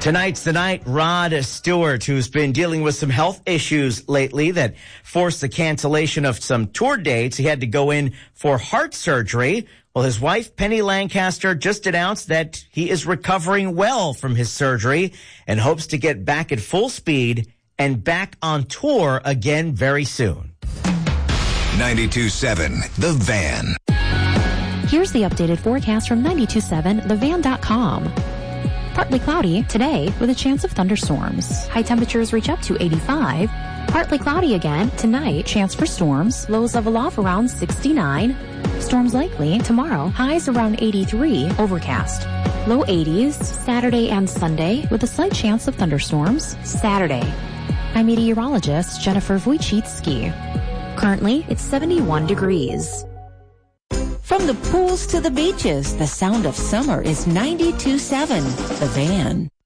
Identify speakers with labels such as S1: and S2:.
S1: Tonight's the night. Rod Stewart, who's been dealing with some health issues lately that forced the cancellation of some tour dates. He had to go in for heart surgery. Well, his wife, Penny Lancaster, just announced that he is recovering well from his surgery and hopes to get back at full speed and back on tour again very soon.
S2: 92.7 The Van.
S3: Here's the updated forecast from 92.7thevan.com. Partly cloudy today with a chance of thunderstorms. High temperatures reach up to 85. Partly cloudy again tonight, chance for storms. Lows level off around 69. Storms likely tomorrow, highs around 83, overcast. Low 80s Saturday and Sunday with a slight chance of thunderstorms. Saturday. I'm meteorologist Jennifer Wojcicki. Currently, it's 71 degrees.
S4: From the pools to the beaches, the sound of summer is 92.7 The Van.